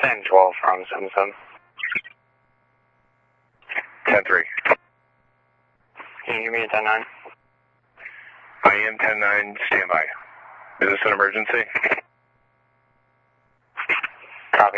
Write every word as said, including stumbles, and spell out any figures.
ten twelve from seven seven. ten three. Can you give me a ten nine? I am ten nine, standby. Is this an emergency?